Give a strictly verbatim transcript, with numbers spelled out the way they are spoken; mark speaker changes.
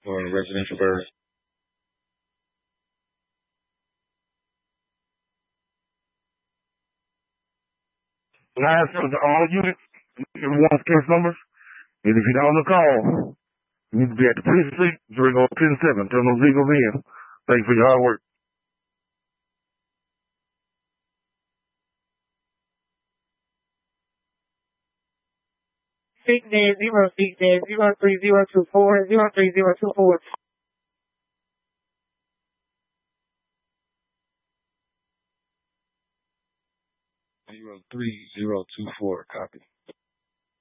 Speaker 1: or a residential bird. Nine seven to all units. Everyone's case numbers. And if you don't on the call, you need to be at the precinct during all ten seven. Turn those vehicles in. Thank you for your hard work.
Speaker 2: Six dash zero six dash zero three zero two four zero three zero two four.
Speaker 1: Zero three zero two four. Copy.